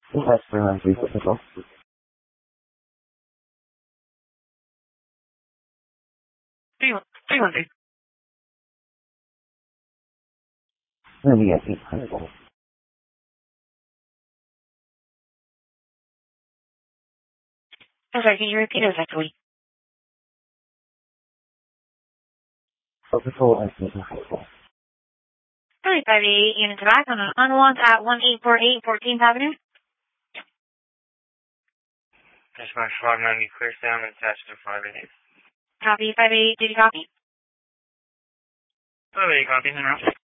That's for my people. Three one three. Let me get 800. I'm sorry, can you repeat it exactly? Focus hold and sneak high school. 358 units back on unwants at 1848 14th Avenue. Dispatch 590, clear sound attached to 588. Copy 58, did you copy? 588 copies en route.